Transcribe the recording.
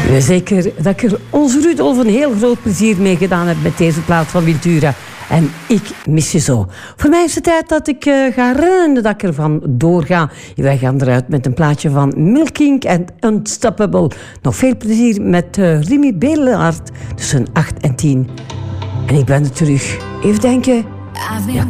Zeker dat ik er onze Rudolf een heel groot plezier mee gedaan heb met deze plaat van Wiltura. En ik mis je zo. Voor mij is het tijd dat ik ga rennen, dat ik ervan doorga. Wij gaan eruit met een plaatje van Milking en Unstoppable. Nog veel plezier met Remy Beelaert tussen 8 en 10. En ik ben er terug. Even denken. Ja,